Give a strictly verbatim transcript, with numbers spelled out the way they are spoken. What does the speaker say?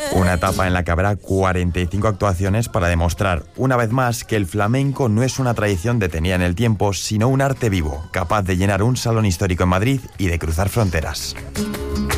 Una etapa en la que habrá cuarenta y cinco actuaciones para demostrar, una vez más, que el flamenco no es una tradición detenida en el tiempo, sino un arte vivo, capaz de llenar un salón histórico en Madrid y de cruzar fronteras.